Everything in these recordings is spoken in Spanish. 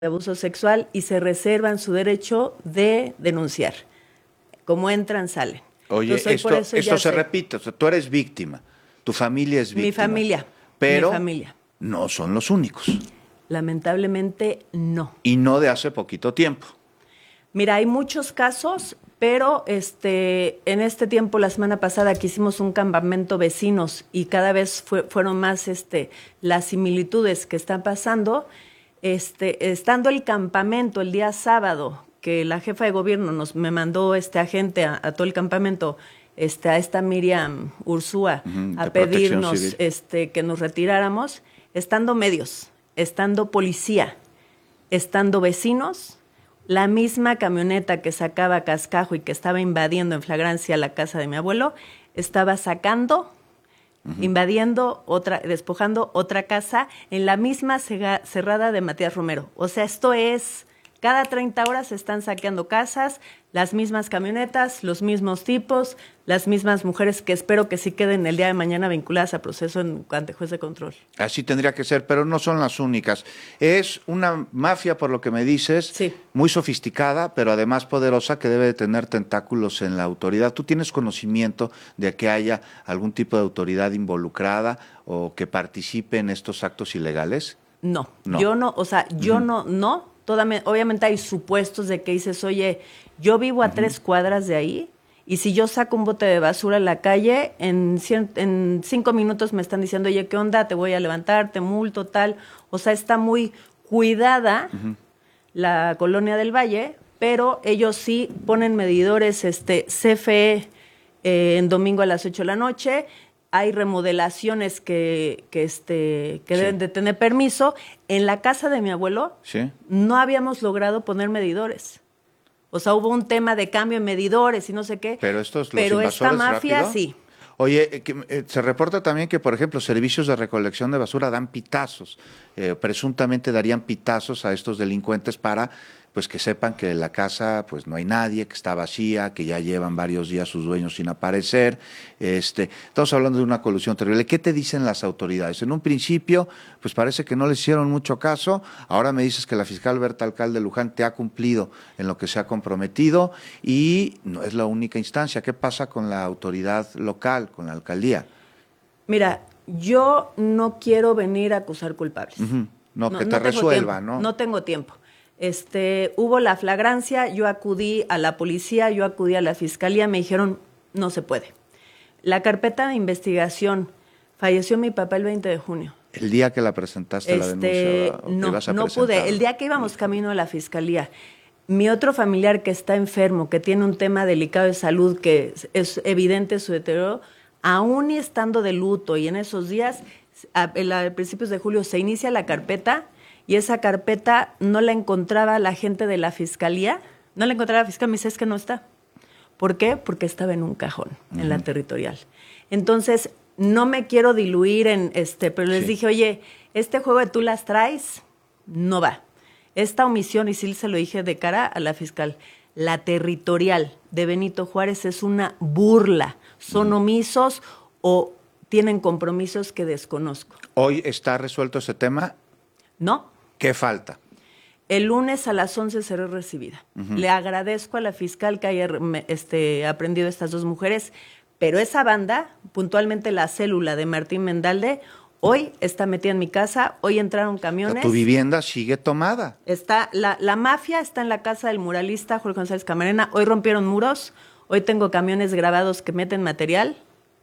de abuso sexual y se reservan su derecho de denunciar. Como entran, salen. Oye, Entonces, por eso esto ya se repite, o sea, tú eres víctima, tu familia es víctima. Mi pero familia. no son los únicos. Lamentablemente, no. Y no de hace poquito tiempo. Mira, hay muchos casos, pero en este tiempo, la semana pasada, que hicimos un campamento vecinos y cada vez fueron más las similitudes que están pasando. Estando el campamento el día sábado, que la jefa de gobierno me mandó agente a todo el campamento, a esta Miriam Ursúa, a pedirnos que nos retiráramos, estando medios, estando policía, estando vecinos, la misma camioneta que sacaba cascajo y que estaba invadiendo en flagrancia la casa de mi abuelo, estaba sacando, invadiendo despojando otra casa en la misma cerrada de Matías Romero. O sea, esto es, cada 30 horas se están saqueando casas, las mismas camionetas, los mismos tipos, las mismas mujeres que espero que sí queden el día de mañana vinculadas a proceso ante juez de control. Así tendría que ser, pero no son las únicas. Es una mafia, por lo que me dices, sí, muy sofisticada, pero además poderosa, que debe de tener tentáculos en la autoridad. ¿Tú tienes conocimiento de que haya algún tipo de autoridad involucrada o que participe en estos actos ilegales? No. Yo no, o sea, yo no. Obviamente hay supuestos de que dices, oye, yo vivo a 3 cuadras de ahí y si yo saco un bote de basura en la calle, en 5 minutos me están diciendo, oye, ¿qué onda? Te voy a levantar, te multo, tal. O sea, está muy cuidada la colonia del Valle, pero ellos sí ponen medidores CFE en domingo a las 8 de la noche. Hay remodelaciones que deben de tener permiso. En la casa de mi abuelo no habíamos logrado poner medidores. O sea, hubo un tema de cambio de medidores y no sé qué. Pero esta mafia rápido. Sí. Oye, se reporta también que, por ejemplo, servicios de recolección de basura dan pitazos. Presuntamente darían pitazos a estos delincuentes para pues que sepan que la casa pues no hay nadie, que está vacía, que ya llevan varios días sus dueños sin aparecer. Estamos hablando de una colusión terrible. ¿Qué te dicen las autoridades? En un principio, pues parece que no les hicieron mucho caso. Ahora me dices que la fiscal Berta Alcalde Luján te ha cumplido en lo que se ha comprometido y no es la única instancia. ¿Qué pasa con la autoridad local, con la alcaldía? Mira, yo no quiero venir a acusar culpables. No, que te resuelva, ¿no? No tengo tiempo. Hubo la flagrancia, yo acudí a la policía, yo acudí a la fiscalía, me dijeron, no se puede. La carpeta de investigación, falleció mi papá el 20 de junio. El día que la presentaste la denuncia, no pude. El día que íbamos camino a la fiscalía, mi otro familiar que está enfermo, que tiene un tema delicado de salud, que es evidente su deterioro, aún y estando de luto y en esos días, a principios de julio, se inicia la carpeta. Y esa carpeta no la encontraba la gente de la fiscalía. No la encontraba la fiscalía, me dice, es que no está. ¿Por qué? Porque estaba en un cajón, en la territorial. Entonces, no me quiero diluir en pero les dije, oye, este juego de tú las traes, no va. Esta omisión, y sí se lo dije de cara a la fiscal, la territorial de Benito Juárez es una burla. Son omisos o tienen compromisos que desconozco. ¿Hoy está resuelto ese tema? No. ¿Qué falta? El lunes a las 11 seré recibida. Le agradezco a la fiscal que haya aprendido estas 2 mujeres, pero esa banda, puntualmente la célula de Martín Mendalde, hoy está metida en mi casa, hoy entraron camiones. Tu vivienda sigue tomada. La mafia está en la casa del muralista Jorge González Camarena, hoy rompieron muros, hoy tengo camiones grabados que meten material.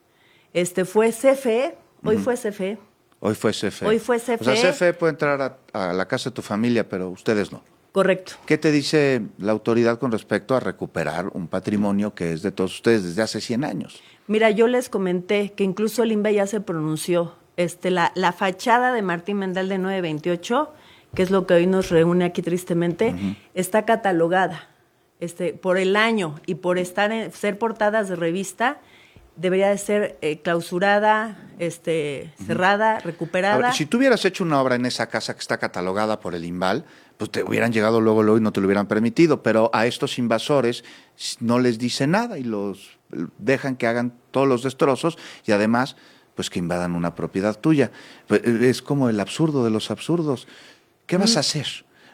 Fue CFE, hoy fue CFE. Hoy fue CFE. Hoy fue CFE. O sea, CFE puede entrar a la casa de tu familia, pero ustedes no. Correcto. ¿Qué te dice la autoridad con respecto a recuperar un patrimonio que es de todos ustedes desde hace 100 años? Mira, yo les comenté que incluso el INVE ya se pronunció. La fachada de Martín Mendalde 928, que es lo que hoy nos reúne aquí tristemente, está catalogada por el año y por ser portadas de revista. Debería de ser clausurada, cerrada, recuperada. Ahora, si tú hubieras hecho una obra en esa casa que está catalogada por el INVAL, pues te hubieran llegado luego y no te lo hubieran permitido, pero a estos invasores no les dice nada y los dejan que hagan todos los destrozos y además pues que invadan una propiedad tuya. Pues, es como el absurdo de los absurdos. ¿Qué vas a hacer?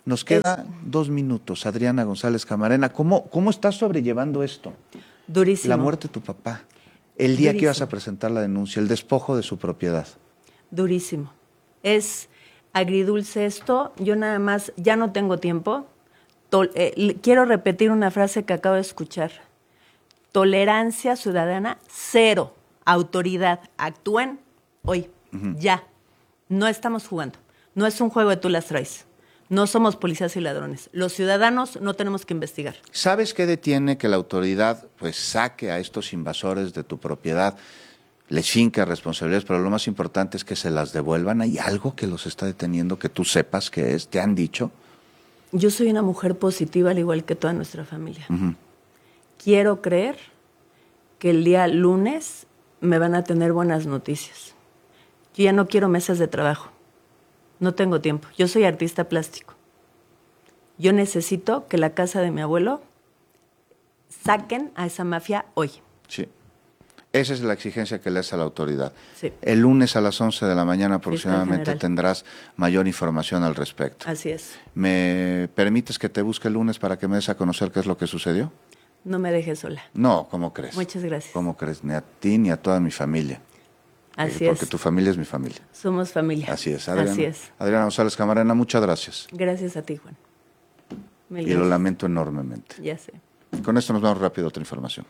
Nos queda 2 minutos, Adriana González Camarena. ¿Cómo estás sobrellevando esto? Durísimo. La muerte de tu papá, el día Durísimo. que ibas a presentar la denuncia, el despojo de su propiedad. Durísimo. Es agridulce esto. Yo nada más, ya no tengo tiempo. Quiero repetir una frase que acabo de escuchar. Tolerancia ciudadana, 0. Autoridad, actúen hoy, ya. No estamos jugando. No es un juego de tú las traes. No somos policías y ladrones. Los ciudadanos no tenemos que investigar. ¿Sabes qué detiene que la autoridad pues saque a estos invasores de tu propiedad, les finque responsabilidades, pero lo más importante es que se las devuelvan? ¿Hay algo que los está deteniendo que tú sepas qué es? ¿Te han dicho? Yo soy una mujer positiva, al igual que toda nuestra familia. Quiero creer que el día lunes me van a tener buenas noticias. Yo ya no quiero mesas de trabajo. No tengo tiempo. Yo soy artista plástico. Yo necesito que la casa de mi abuelo saquen a esa mafia hoy. Sí. Esa es la exigencia que le hace a la autoridad. Sí. El lunes a las 11 de la mañana aproximadamente General. tendrás mayor información al respecto. Así es. ¿Me permites que te busque el lunes para que me des a conocer qué es lo que sucedió? No me dejes sola. No, ¿cómo crees? Muchas gracias. ¿Cómo crees? Ni a ti ni a toda mi familia. Así Porque es. tu familia es mi familia. Somos familia. Así es, Adriana. Así es. Adriana González Camarena, muchas gracias. Gracias a ti, Juan. Mil Y lo gracias. lamento enormemente. Ya sé. Con esto nos vamos rápido a otra información.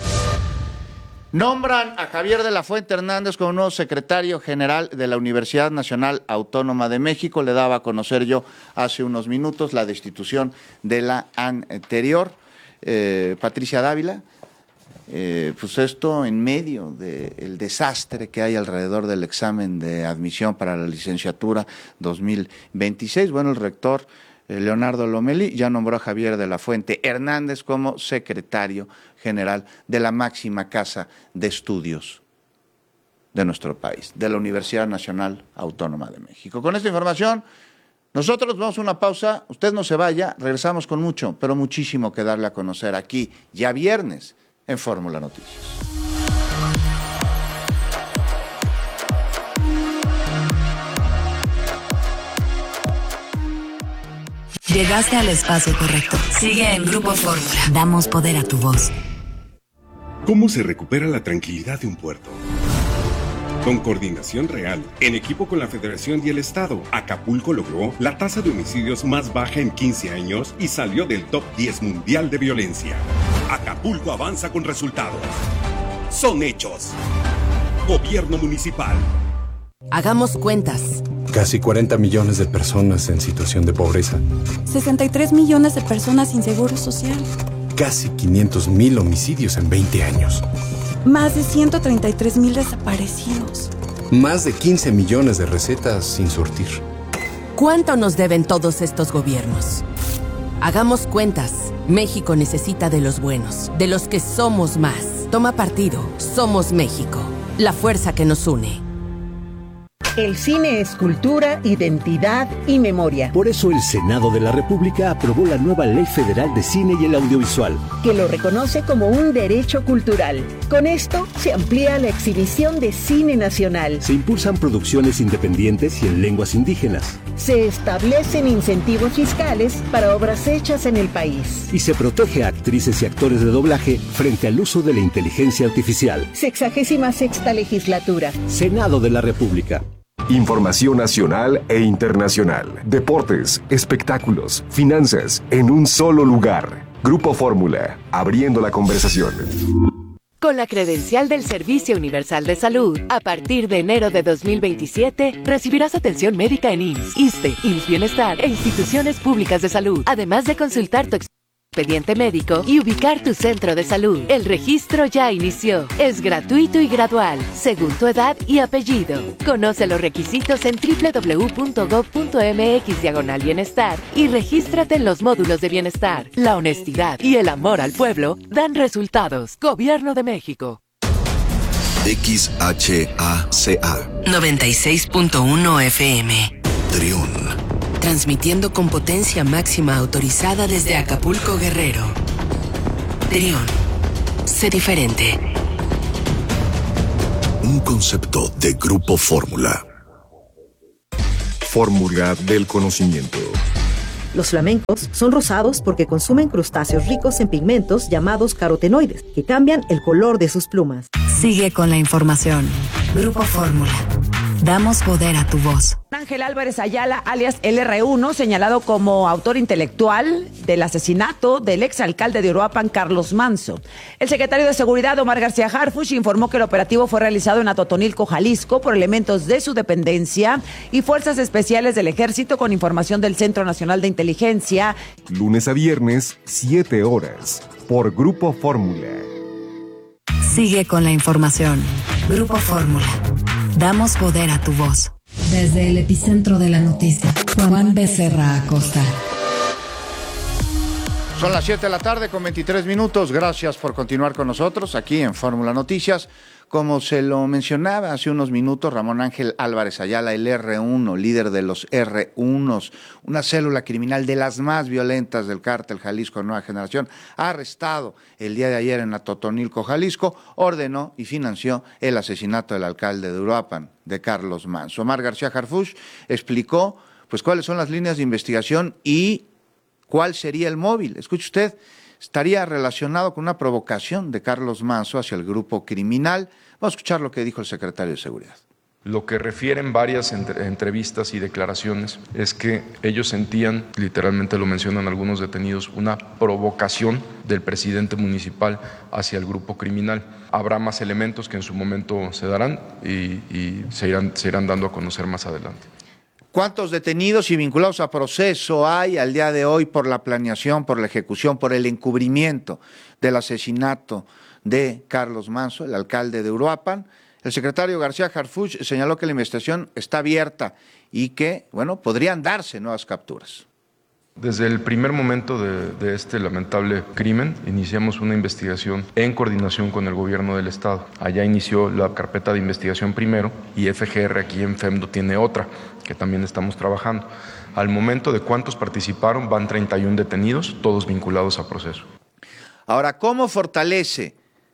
Nombran a Javier de la Fuente Hernández como nuevo secretario general de la Universidad Nacional Autónoma de México. Le daba a conocer yo hace unos minutos la destitución de la anterior, Patricia Dávila. Pues esto en medio del desastre que hay alrededor del examen de admisión para la licenciatura 2026. Bueno, el rector Leonardo Lomelí ya nombró a Javier de la Fuente Hernández como secretario general de la máxima casa de estudios de nuestro país, de la Universidad Nacional Autónoma de México. Con esta información, nosotros vamos a una pausa. Usted no se vaya, regresamos con mucho, pero muchísimo que darle a conocer aquí, ya viernes, en Fórmula Noticias. Llegaste al espacio correcto. Sigue en Grupo Fórmula. Damos poder a tu voz. ¿Cómo se recupera la tranquilidad de un puerto? Con coordinación real, en equipo con la Federación y el Estado, Acapulco logró la tasa de homicidios más baja en 15 años y salió del top 10 mundial de violencia. Acapulco avanza con resultados. Son hechos. Gobierno municipal. Hagamos cuentas. Casi 40 millones de personas en situación de pobreza. 63 millones de personas sin seguro social. Casi 500,000 homicidios en 20 años. Más de 133,000 desaparecidos. Más de 15 millones de recetas sin surtir. ¿Cuánto nos deben todos estos gobiernos? Hagamos cuentas. México necesita de los buenos, de los que somos más. Toma partido. Somos México. La fuerza que nos une. El cine es cultura, identidad y memoria. Por eso el Senado de la República aprobó la nueva Ley Federal de Cine y el Audiovisual, que lo reconoce como un derecho cultural. Con esto se amplía la exhibición de cine nacional. se impulsan producciones independientes y en lenguas indígenas, Se establecen incentivos fiscales para obras hechas en el país. y se protege a actrices y actores de doblaje frente al uso de la inteligencia artificial. 66ª legislatura. Senado de la República. Información nacional e internacional, deportes, espectáculos, finanzas, en un solo lugar. Grupo Fórmula, abriendo la conversación. Con la credencial del Servicio Universal de Salud, a partir de enero de 2027, recibirás atención médica en IMSS, ISSSTE, IMSS Bienestar e instituciones públicas de salud, además de consultar tu expediente médico y ubicar tu centro de salud. El registro ya inició. Es gratuito y gradual, según tu edad y apellido. Conoce los requisitos en www.gov.mx/bienestar y regístrate en los módulos de bienestar. La honestidad y el amor al pueblo dan resultados. Gobierno de México. XHACA 96.1 FM. Trión. Transmitiendo con potencia máxima autorizada desde Acapulco, Guerrero. Trión. Sé diferente. Un concepto de Grupo Fórmula. Fórmula del conocimiento. Los flamencos son rosados porque consumen crustáceos ricos en pigmentos llamados carotenoides, que cambian el color de sus plumas. Sigue con la información. Grupo Fórmula. Damos poder a tu voz. Ángel Álvarez Ayala, alias LR1, señalado como autor intelectual del asesinato del exalcalde de Uruapan, Carlos Manso. El secretario de Seguridad, Omar García Harfuch, informó que el operativo fue realizado en Atotonilco, Jalisco, por elementos de su dependencia y fuerzas especiales del Ejército con información del Centro Nacional de Inteligencia. Lunes a viernes, 7 horas, por Grupo Fórmula. Sigue con la información. Grupo Fórmula. Damos poder a tu voz. Desde el epicentro de la noticia, Juan Becerra Acosta. Son las 7 de la tarde con 23 minutos. Gracias por continuar con nosotros aquí en Fórmula Noticias. Como se lo mencionaba hace unos minutos, Ramón Ángel Álvarez Ayala, el R1, líder de los R1s, una célula criminal de las más violentas del cártel Jalisco Nueva Generación, arrestado el día de ayer en Atotonilco, Jalisco, ordenó y financió el asesinato del alcalde de Uruapan, de Carlos Manso. Omar García Harfuch explicó pues cuáles son las líneas de investigación y cuál sería el móvil. Escuche usted. Estaría relacionado con una provocación de Carlos Manso hacia el grupo criminal. Vamos a escuchar lo que dijo el secretario de Seguridad. Lo que refieren varias entrevistas y declaraciones es que ellos sentían, literalmente lo mencionan algunos detenidos, una provocación del presidente municipal hacia el grupo criminal. Habrá más elementos que en su momento se darán y se irán dando a conocer más adelante. ¿Cuántos detenidos y vinculados a proceso hay al día de hoy por la planeación, por la ejecución, por el encubrimiento del asesinato de Carlos Manso, el alcalde de Uruapan? El secretario García Harfuch señaló que la investigación está abierta y que, podrían darse nuevas capturas. Desde el primer momento de este lamentable crimen, iniciamos una investigación en coordinación con el gobierno del estado. Allá inició la carpeta de investigación primero y FGR aquí en FEMDO tiene otra, que también estamos trabajando. Al momento de cuántos participaron, van 31 detenidos, todos vinculados a proceso. Ahora, ¿cómo fortalece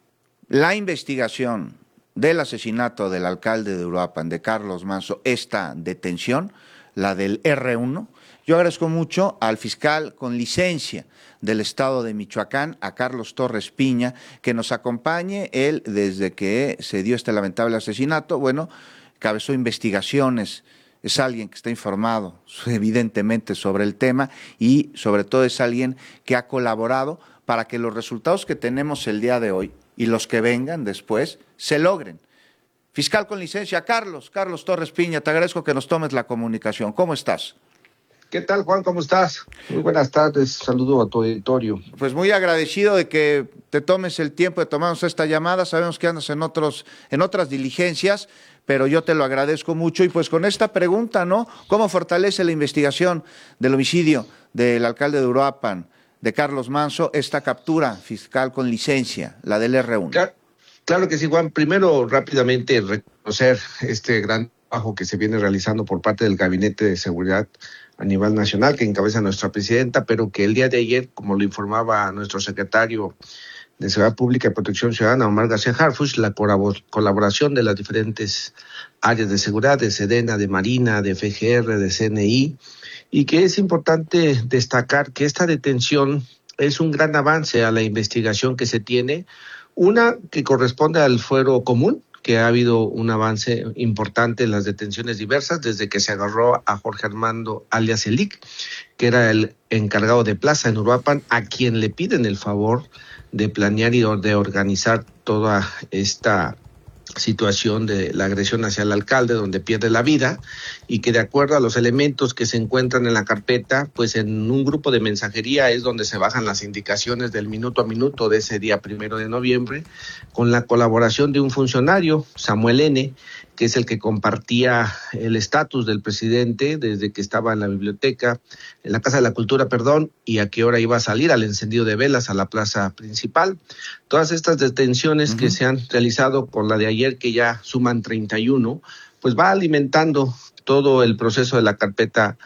la investigación del asesinato del alcalde de Uruapan, de Carlos Manso, esta detención, la del R1? Yo agradezco mucho al fiscal con licencia del estado de Michoacán, a Carlos Torres Piña, que nos acompañe. Él, desde que se dio este lamentable asesinato, cabezó investigaciones, es alguien que está informado evidentemente sobre el tema y sobre todo es alguien que ha colaborado para que los resultados que tenemos el día de hoy y los que vengan después se logren. Fiscal con licencia, Carlos Torres Piña, te agradezco que nos tomes la comunicación. ¿Cómo estás? ¿Qué tal, Juan? ¿Cómo estás? Muy buenas tardes, saludo a tu auditorio. Pues muy agradecido de que te tomes el tiempo de tomarnos esta llamada. Sabemos que andas en otras diligencias, pero yo te lo agradezco mucho. Y pues con esta pregunta, ¿no? ¿Cómo fortalece la investigación del homicidio del alcalde de Uruapan, de Carlos Manso, esta captura fiscal con licencia, la del R1? Claro que sí, Juan. Primero, rápidamente, reconocer este gran trabajo que se viene realizando por parte del Gabinete de Seguridad a nivel nacional, que encabeza nuestra presidenta, pero que el día de ayer, como lo informaba nuestro secretario de Seguridad Pública y Protección Ciudadana, Omar García Harfuch, la colaboración de las diferentes áreas de seguridad, de SEDENA, de Marina, de FGR, de CNI, y que es importante destacar que esta detención es un gran avance a la investigación que se tiene, una que corresponde al fuero común, que ha habido un avance importante en las detenciones diversas desde que se agarró a Jorge Armando alias Elic, que era el encargado de plaza en Uruapan, a quien le piden el favor de planear y de organizar toda esta situación de la agresión hacia el alcalde, donde pierde la vida, y que de acuerdo a los elementos que se encuentran en la carpeta, pues en un grupo de mensajería es donde se bajan las indicaciones del minuto a minuto de ese día 1 de noviembre, con la colaboración de un funcionario, Samuel N., que es el que compartía el estatus del presidente desde que estaba en la biblioteca, en la Casa de la Cultura, y a qué hora iba a salir al encendido de velas a la plaza principal. Todas estas detenciones que se han realizado con la de ayer, que ya suman 31, pues va alimentando todo el proceso de la carpeta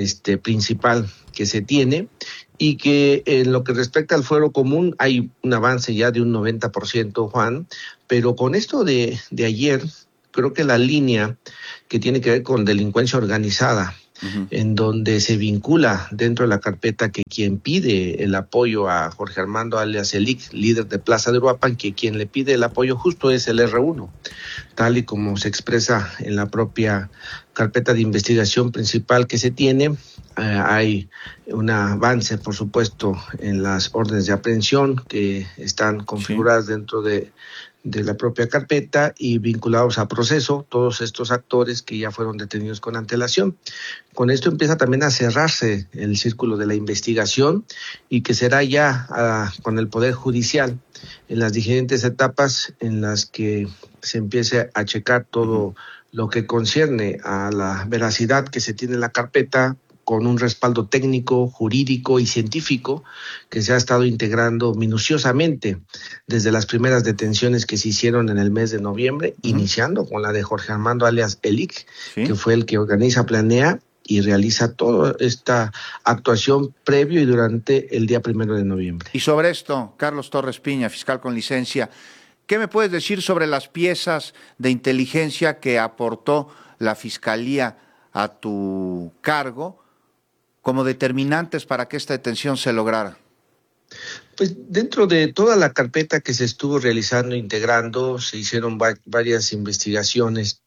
principal que se tiene, y que en lo que respecta al fuero común hay un avance ya de un 90%, Juan, pero con esto de ayer, creo que la línea que tiene que ver con delincuencia organizada en donde se vincula dentro de la carpeta que quien pide el apoyo a Jorge Armando alias Elic, líder de Plaza de Uruapan, que quien le pide el apoyo justo es el R1, tal y como se expresa en la propia carpeta de investigación principal que se tiene. Hay un avance, por supuesto, en las órdenes de aprehensión que están configuradas dentro de la propia carpeta y vinculados a proceso, todos estos actores que ya fueron detenidos con antelación. Con esto empieza también a cerrarse el círculo de la investigación y que será ya con el Poder Judicial en las diferentes etapas en las que se empiece a checar todo lo que concierne a la veracidad que se tiene en la carpeta, con un respaldo técnico, jurídico y científico que se ha estado integrando minuciosamente desde las primeras detenciones que se hicieron en el mes de noviembre, iniciando con la de Jorge Armando alias Elic, que fue el que organiza, planea y realiza toda esta actuación previo y durante el día 1 de noviembre. Y sobre esto, Carlos Torres Piña, fiscal con licencia, ¿qué me puedes decir sobre las piezas de inteligencia que aportó la Fiscalía a tu cargo como determinantes para que esta detención se lograra? Pues dentro de toda la carpeta que se estuvo realizando, integrando, se hicieron varias investigaciones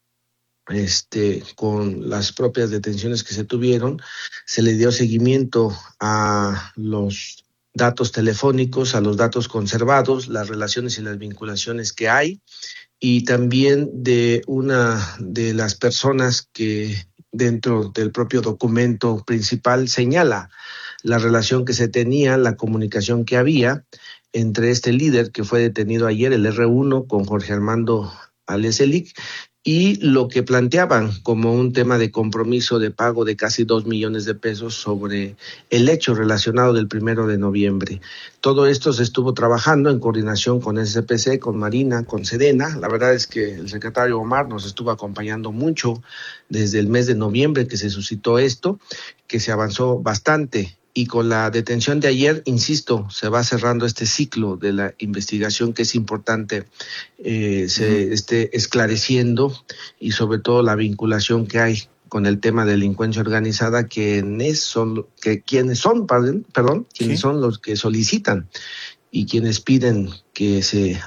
con las propias detenciones que se tuvieron. Se le dio seguimiento a los datos telefónicos, a los datos conservados, las relaciones y las vinculaciones que hay, y también de una de las personas que dentro del propio documento principal señala la relación que se tenía, la comunicación que había entre este líder que fue detenido ayer, el R1, con Jorge Armando alias Elic, y lo que planteaban como un tema de compromiso de pago de casi 2 millones de pesos sobre el hecho relacionado del 1 de noviembre. Todo esto se estuvo trabajando en coordinación con SPC, con Marina, con Sedena. La verdad es que el secretario Omar nos estuvo acompañando mucho desde el mes de noviembre que se suscitó esto, que se avanzó bastante. Y con la detención de ayer, insisto, se va cerrando este ciclo de la investigación que es importante se esté esclareciendo, y sobre todo la vinculación que hay con el tema de delincuencia organizada, quienes son los que solicitan y quienes piden que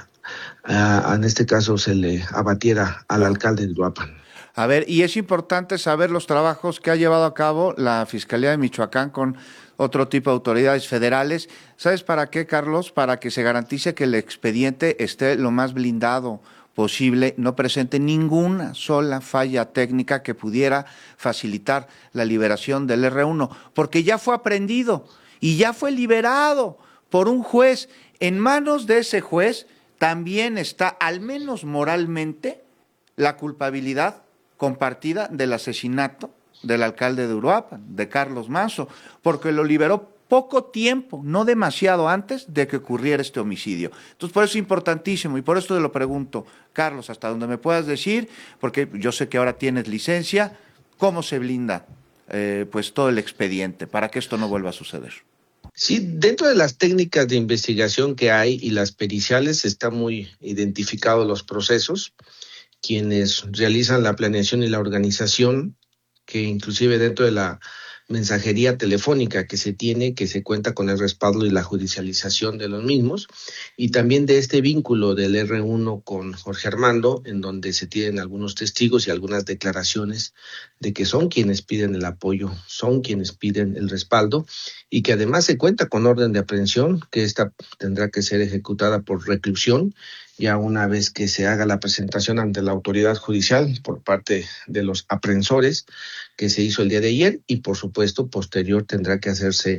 en este caso se le abatiera al alcalde de Uruapan. A ver, y es importante saber los trabajos que ha llevado a cabo la Fiscalía de Michoacán con otro tipo de autoridades federales. ¿Sabes para qué, Carlos? Para que se garantice que el expediente esté lo más blindado posible, no presente ninguna sola falla técnica que pudiera facilitar la liberación del R1, porque ya fue aprehendido y ya fue liberado por un juez. En manos de ese juez también está, al menos moralmente, la culpabilidad compartida del asesinato del alcalde de Uruapan, de Carlos Manso, porque lo liberó poco tiempo, no demasiado antes de que ocurriera este homicidio. Entonces, por eso es importantísimo, y por esto te lo pregunto, Carlos, hasta donde me puedas decir, porque yo sé que ahora tienes licencia, ¿cómo se blinda pues todo el expediente para que esto no vuelva a suceder? Sí, dentro de las técnicas de investigación que hay y las periciales está muy identificados los procesos, quienes realizan la planeación y la organización, que inclusive dentro de la mensajería telefónica que se tiene, que se cuenta con el respaldo y la judicialización de los mismos, y también de este vínculo del R1 con Jorge Armando, en donde se tienen algunos testigos y algunas declaraciones de que son quienes piden el apoyo, son quienes piden el respaldo, y que además se cuenta con orden de aprehensión, que esta tendrá que ser ejecutada por reclusión, ya una vez que se haga la presentación ante la autoridad judicial por parte de los aprensores, que se hizo el día de ayer, y por supuesto posterior tendrá que hacerse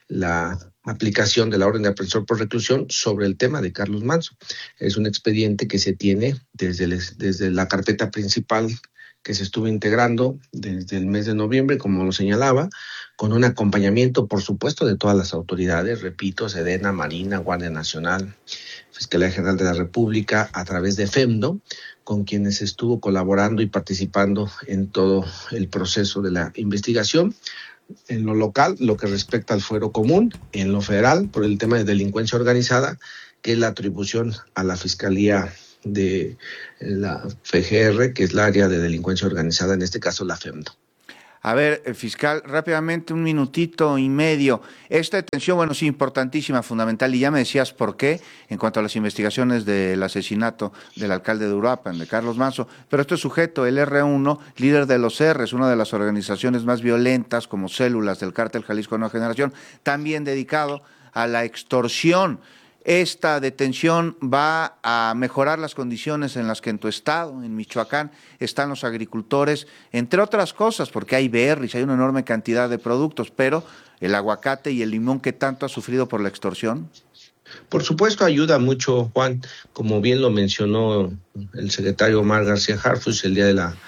la aplicación de la orden de aprehensión por reclusión sobre el tema de Carlos Manso. Es un expediente que se tiene desde la carpeta principal que se estuvo integrando desde el mes de noviembre, como lo señalaba, con un acompañamiento, por supuesto, de todas las autoridades, repito, Sedena, Marina, Guardia Nacional, Fiscalía General de la República, a través de FEMDO, con quienes estuvo colaborando y participando en todo el proceso de la investigación. En lo local, lo que respecta al fuero común; en lo federal, por el tema de delincuencia organizada, que es la atribución a la Fiscalía de la FGR, que es la área de delincuencia organizada, en este caso la FEMDO. A ver, fiscal, rápidamente, un minutito y medio. Esta detención, bueno, sí, importantísima, fundamental, y ya me decías por qué, en cuanto a las investigaciones del asesinato del alcalde de Uruapan, de Carlos Manso, pero este sujeto, el R1, líder de los R's, una de las organizaciones más violentas como células del cártel Jalisco Nueva Generación, también dedicado a la extorsión. Esta detención va a mejorar las condiciones en las que en tu estado, en Michoacán, están los agricultores, entre otras cosas, porque hay berries, hay una enorme cantidad de productos, pero el aguacate y el limón que tanto ha sufrido por la extorsión. Por supuesto, ayuda mucho, Juan, como bien lo mencionó el secretario Omar García Harfuch el día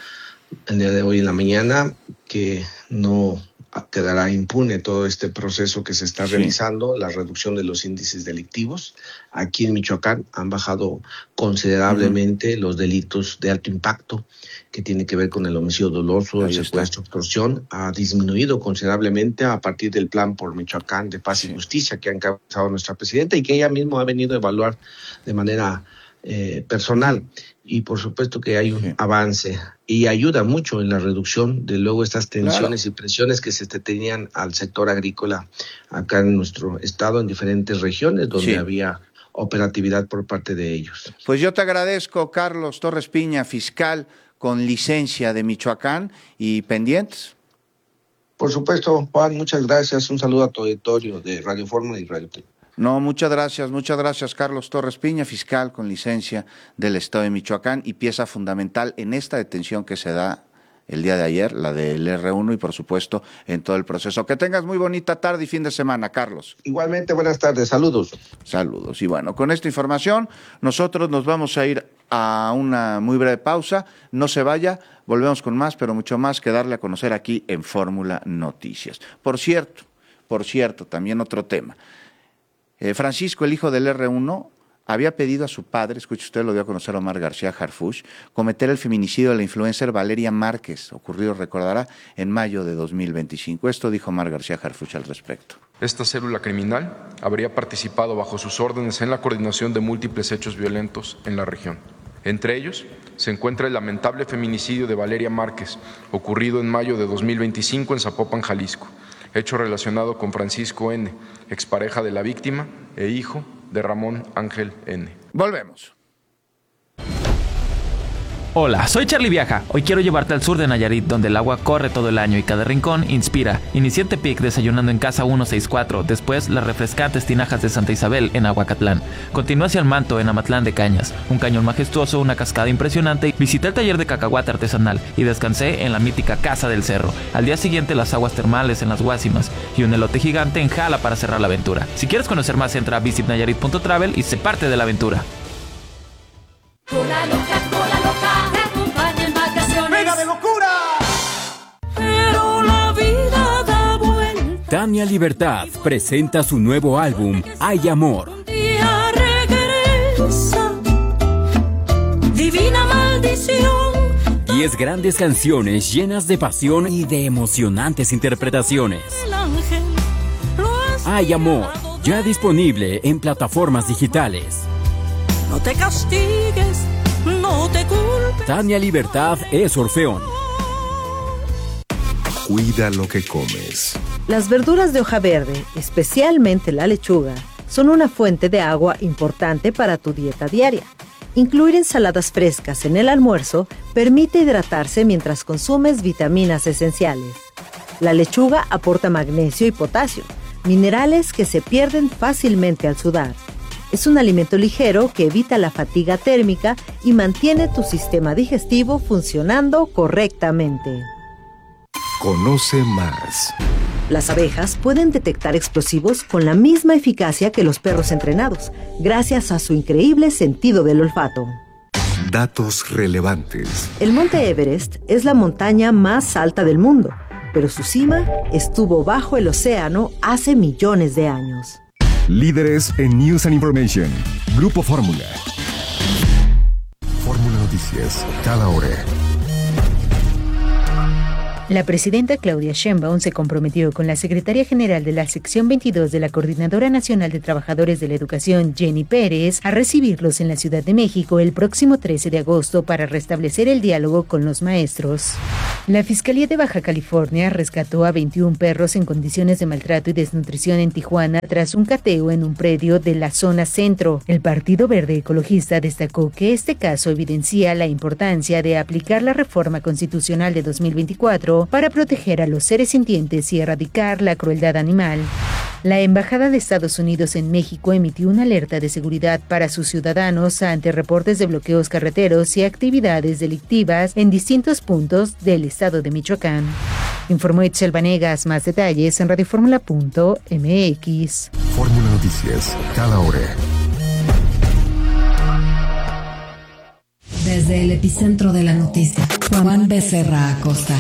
de hoy en la mañana, que no quedará impune todo este proceso que se está realizando, la reducción de los índices delictivos. Aquí en Michoacán han bajado considerablemente los delitos de alto impacto, que tiene que ver con el homicidio doloso, el secuestro, extorsión. Ha disminuido considerablemente a partir del plan por Michoacán de Paz y Justicia que ha encabezado nuestra presidenta y que ella misma ha venido a evaluar de manera personal. Y por supuesto que hay un avance y ayuda mucho en la reducción de luego estas tensiones y presiones que se tenían al sector agrícola acá en nuestro estado, en diferentes regiones donde había operatividad por parte de ellos. Pues yo te agradezco, Carlos Torres Piña, fiscal con licencia de Michoacán, y pendientes. Por supuesto, Juan, muchas gracias. Un saludo a tu auditorio de Radio Fórmula y Radio Tele. No, muchas gracias, Carlos Torres Piña, fiscal con licencia del Estado de Michoacán y pieza fundamental en esta detención que se da el día de ayer, la del R1 y por supuesto en todo el proceso. Que tengas muy bonita tarde y fin de semana, Carlos. Igualmente, buenas tardes, saludos. Saludos. Y bueno, con esta información nosotros nos vamos a ir a una muy breve pausa. No se vaya, volvemos con más, pero mucho más que darle a conocer aquí en Fórmula Noticias. Por cierto, también otro tema. Francisco, el hijo del R1, había pedido a su padre, escuche usted, lo dio a conocer Omar García Harfuch, cometer el feminicidio de la influencer Valeria Márquez, ocurrido, recordará, en mayo de 2025. Esto dijo Omar García Harfuch al respecto. Esta célula criminal habría participado bajo sus órdenes en la coordinación de múltiples hechos violentos en la región. Entre ellos se encuentra el lamentable feminicidio de Valeria Márquez, ocurrido en mayo de 2025 en Zapopan, Jalisco. Hecho relacionado con Francisco N., expareja de la víctima e hijo de Ramón Ángel N. Volvemos. Hola, soy Charlie Viaja. Hoy quiero llevarte al sur de Nayarit, donde el agua corre todo el año y cada rincón inspira. Inicié en Tepic desayunando en Casa 164, después las refrescantes tinajas de Santa Isabel en Aguacatlán. Continué hacia el Manto en Amatlán de Cañas, un cañón majestuoso, una cascada impresionante. Visité el taller de cacahuate artesanal y descansé en la mítica Casa del Cerro. Al día siguiente las aguas termales en las Guásimas y un elote gigante en Jala para cerrar la aventura. Si quieres conocer más, entra a visitnayarit.travel y sé parte de la aventura. Cola loca, te acompaña en vacaciones. ¡Venga de locura! Pero la vida da vuelta. Tania Libertad presenta su nuevo álbum, Hay Amor. Un día regresa, divina maldición. 10 grandes canciones llenas de pasión y de emocionantes interpretaciones. El ángel Hay Amor, ya disponible en plataformas digitales. No te castigues, no te culpes. Tania Libertad es Orfeón. Cuida lo que comes. Las verduras de hoja verde, especialmente la lechuga, son una fuente de agua importante para tu dieta diaria. Incluir ensaladas frescas en el almuerzo permite hidratarse mientras consumes vitaminas esenciales. La lechuga aporta magnesio y potasio, minerales que se pierden fácilmente al sudar. Es un alimento ligero que evita la fatiga térmica y mantiene tu sistema digestivo funcionando correctamente. Conoce más. Las abejas pueden detectar explosivos con la misma eficacia que los perros entrenados, gracias a su increíble sentido del olfato. Datos relevantes. El Monte Everest es la montaña más alta del mundo, pero su cima estuvo bajo el océano hace millones de años. Líderes en News and Information. Grupo Fórmula. Fórmula Noticias, cada hora. La presidenta Claudia Sheinbaum se comprometió con la secretaria general de la sección 22 de la Coordinadora Nacional de Trabajadores de la Educación, Jenny Pérez, a recibirlos en la Ciudad de México el próximo 13 de agosto para restablecer el diálogo con los maestros. La Fiscalía de Baja California rescató a 21 perros en condiciones de maltrato y desnutrición en Tijuana tras un cateo en un predio de la zona centro. El Partido Verde Ecologista destacó que este caso evidencia la importancia de aplicar la reforma constitucional de 2024 para proteger a los seres sintientes y erradicar la crueldad animal. La Embajada de Estados Unidos en México emitió una alerta de seguridad para sus ciudadanos ante reportes de bloqueos carreteros y actividades delictivas en distintos puntos del estado de Michoacán. Informó Itzel Vanegas. Más detalles en radioformula.mx. Fórmula Noticias, cada hora. Desde el epicentro de la noticia, Juan Becerra Acosta.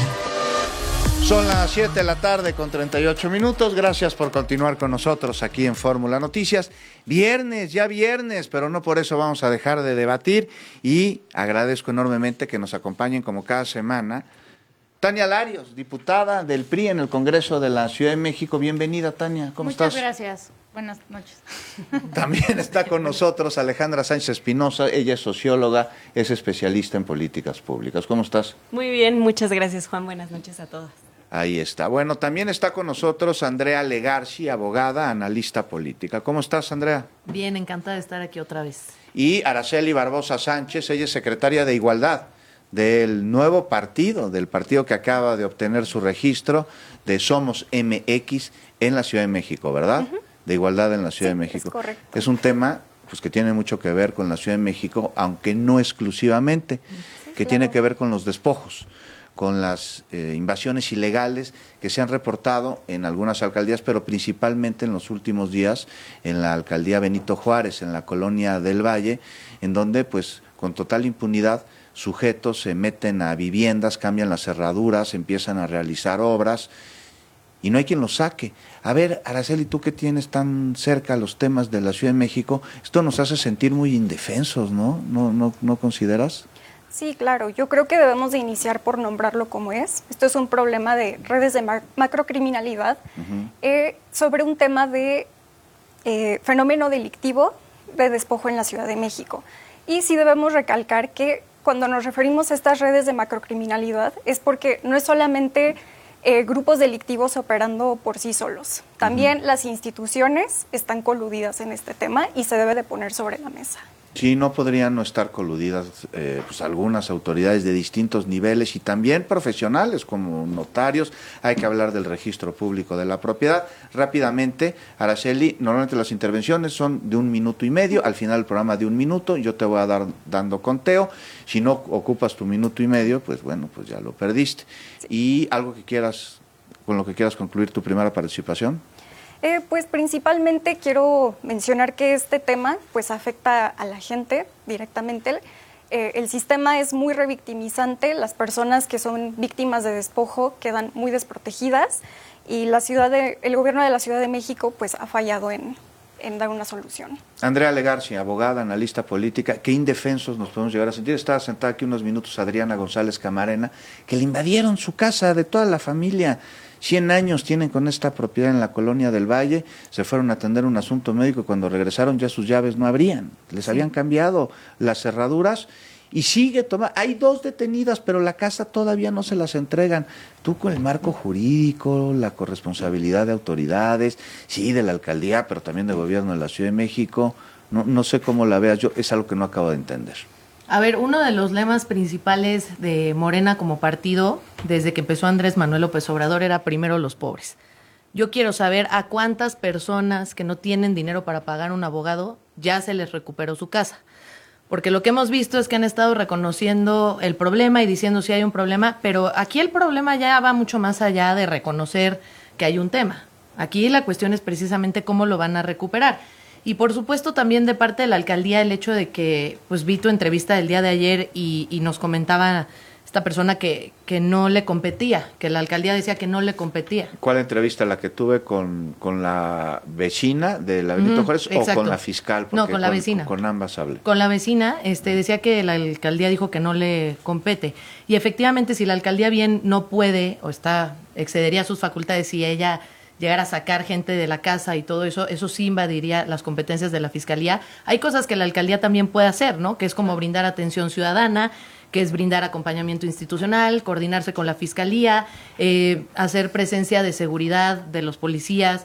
Son las 7 de la tarde con 38 minutos. Gracias por continuar con nosotros aquí en Fórmula Noticias. Viernes, pero no por eso vamos a dejar de debatir. Y agradezco enormemente que nos acompañen como cada semana Tania Larios, diputada del PRI en el Congreso de la Ciudad de México. Bienvenida, Tania. ¿Cómo estás? Muchas gracias. Buenas noches. También está con nosotros Alejandra Sánchez Espinosa. Ella es socióloga, es especialista en políticas públicas. ¿Cómo estás? Muy bien, muchas gracias, Juan. Buenas noches a todos. Ahí está. Bueno, también está con nosotros Andrea Legarci, abogada, analista política. ¿Cómo estás, Andrea? Bien, encantada de estar aquí otra vez. Y Araceli Barbosa Sánchez, ella es secretaria de Igualdad del nuevo partido, del partido que acaba de obtener su registro de Somos MX en la Ciudad de México, ¿verdad? Uh-huh. De Igualdad en la Ciudad de México. Es correcto. Es un tema pues que tiene mucho que ver con la Ciudad de México, aunque no exclusivamente, que tiene que ver con los despojos, con las invasiones ilegales que se han reportado en algunas alcaldías, pero principalmente en los últimos días en la alcaldía Benito Juárez, en la colonia del Valle, en donde pues con total impunidad sujetos se meten a viviendas, cambian las cerraduras, empiezan a realizar obras y no hay quien los saque. A ver, Araceli, tú que tienes tan cerca los temas de la Ciudad de México, esto nos hace sentir muy indefensos, ¿no? ¿No consideras? Sí, claro. Yo creo que debemos de iniciar por nombrarlo como es. Esto es un problema de redes de macrocriminalidad sobre un tema de fenómeno delictivo de despojo en la Ciudad de México. Y sí debemos recalcar que cuando nos referimos a estas redes de macrocriminalidad es porque no es solamente grupos delictivos operando por sí solos. También las instituciones están coludidas en este tema y se debe de poner sobre la mesa. Sí, no podrían no estar coludidas pues algunas autoridades de distintos niveles y también profesionales como notarios. Hay que hablar del registro público de la propiedad. Rápidamente, Araceli, normalmente las intervenciones son de 1 minuto y medio, al final del programa de 1 minuto, yo te voy a dar dando conteo. Si no ocupas tu minuto y medio, pues bueno, pues ya lo perdiste. Sí. ¿Y algo que quieras, con lo que quieras concluir tu primera participación? Pues principalmente quiero mencionar que este tema pues afecta a la gente directamente. El sistema es muy revictimizante, las personas que son víctimas de despojo quedan muy desprotegidas y el gobierno de la Ciudad de México pues ha fallado en dar una solución. Andrea Legarci, abogada, analista política, qué indefensos nos podemos llegar a sentir. Estaba sentada aquí unos minutos Adriana González Camarena, que le invadieron su casa de toda la familia. 100 años tienen con esta propiedad en la colonia del Valle, se fueron a atender un asunto médico y cuando regresaron ya sus llaves no abrían, les habían cambiado las cerraduras y sigue tomando. Hay 2 detenidas, pero la casa todavía no se las entregan. Tú con el marco jurídico, la corresponsabilidad de autoridades, sí, de la alcaldía, pero también del gobierno de la Ciudad de México, no sé cómo la veas, es algo que no acabo de entender. A ver, uno de los lemas principales de Morena como partido, desde que empezó Andrés Manuel López Obrador, era primero los pobres. Yo quiero saber a cuántas personas que no tienen dinero para pagar un abogado ya se les recuperó su casa. Porque lo que hemos visto es que han estado reconociendo el problema y diciendo si hay un problema, pero aquí el problema ya va mucho más allá de reconocer que hay un tema. Aquí la cuestión es precisamente cómo lo van a recuperar. Y por supuesto también de parte de la alcaldía el hecho de que, pues vi tu entrevista del día de ayer y nos comentaba esta persona que no le competía, que la alcaldía decía que no le competía. ¿Cuál entrevista? ¿La que tuve con la vecina de la Benito Juárez exacto. o con la fiscal? No, con la vecina. Con ambas hablé. Con la vecina decía que la alcaldía dijo que no le compete. Y efectivamente, si la alcaldía bien no puede o excedería sus facultades si ella llegara a sacar gente de la casa y todo eso, eso sí invadiría las competencias de la fiscalía. Hay cosas que la alcaldía también puede hacer, ¿no? Que es como brindar atención ciudadana, que es brindar acompañamiento institucional, coordinarse con la fiscalía, hacer presencia de seguridad de los policías.